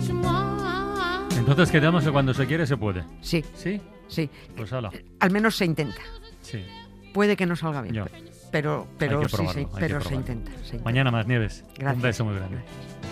Entonces quedamos que cuando se quiere se puede. Sí, ¿Sí? sí. Pues hala. Al menos se intenta. Sí. Puede que no salga bien, Yo. pero Hay que sí, probarlo, sí, hay que pero se probarlo. intenta. Mañana más, Nieves. Gracias. Un beso muy grande.